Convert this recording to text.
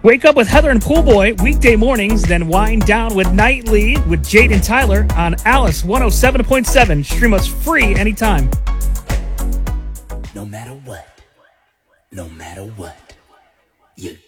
Wake up with Heather and Poolboy weekday mornings, then wind down with Nightly with Jade and Tyler on Alice 107.7. Stream us free anytime. No matter what, you